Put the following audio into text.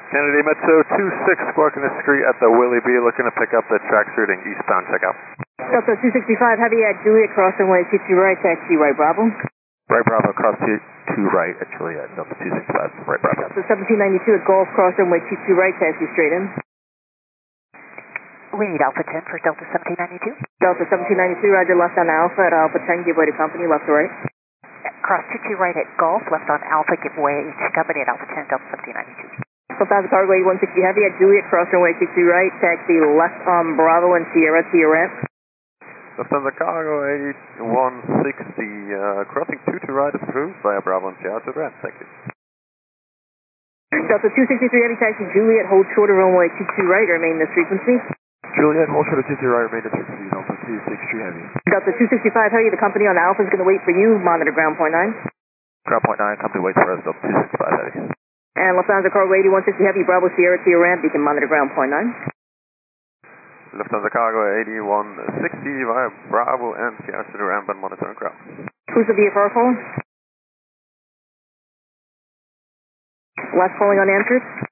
Kennedy Metro 26 blocking the street at the Willie B, looking to pick up the track shooting eastbound checkout. Delta 265 Heavy at Juliet, cross runway 22 right, taxi right Bravo. Right Bravo, cross to right at Juliet, Delta 265, right Bravo. Delta 1792 at Golf, cross runway 22 right, taxi straight in. We need Alpha 10 for Delta 1792. Delta 1792, roger, left on Alpha at Alpha 10, give way to company, left to right. Cross 22 right at Golf, left on Alpha, give way to company at Alpha 10, Delta 1792. Lufthansa Cargo 8160 Heavy at Juliet, cross runway 22 right, taxi left on Bravo and Sierra to your ramp. Lufthansa Cargo 8160, crossing 22 right is approved via Bravo and Sierra to the ramp, thank you. Delta 263 Heavy taxi Juliet, hold shorter runway 22 right, remain this frequency. Juliet, hold short of 22 right, remain this frequency, Delta 263 Heavy. Delta 265 Heavy, the company on Alpha is going to wait for you, monitor ground point 9. Ground point 9, company waits for us, Delta 265 Heavy. And Lufthansa Cargo 8160 Heavy, Bravo Sierra to your ramp, you can monitor ground point 9. Lufthansa Cargo 8160 via Bravo and Sierra to the ramp and monitoring ground. Who's the VFR calling? Last calling unanswered.